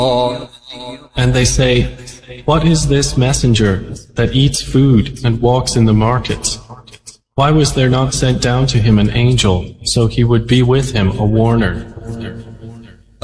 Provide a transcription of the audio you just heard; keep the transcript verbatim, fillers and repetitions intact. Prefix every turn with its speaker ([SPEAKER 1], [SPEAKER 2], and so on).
[SPEAKER 1] And they say, what is this messenger that eats food and walks in the markets? Why was there not sent down to him an angel, so he would be with him a warner?